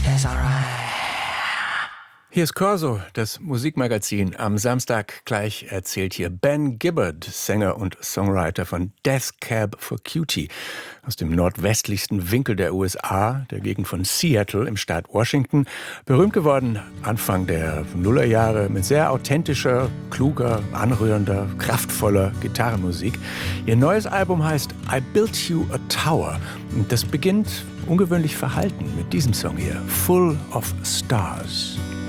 It's alright. Hier ist Corso, das Musikmagazin. Am Samstag gleich erzählt hier Ben Gibbard, Sänger und Songwriter von Death Cab for Cutie, aus dem nordwestlichsten Winkel der USA, der Gegend von Seattle im Staat Washington. Berühmt geworden Anfang der Nullerjahre mit sehr authentischer, kluger, anrührender, kraftvoller Gitarrenmusik. Ihr neues Album heißt I Built You a Tower. Und das beginnt ungewöhnlich verhalten mit diesem Song hier, Full of Stars.